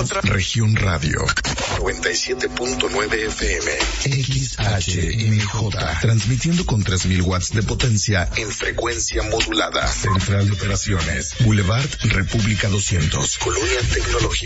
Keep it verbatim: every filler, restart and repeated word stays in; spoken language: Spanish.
otra. Región Radio noventa y siete punto nueve F M, X H M J, transmitiendo con tres mil watts de potencia en frecuencia modulada. Central de Operaciones, Boulevard República doscientos, Colonia Tecnológica.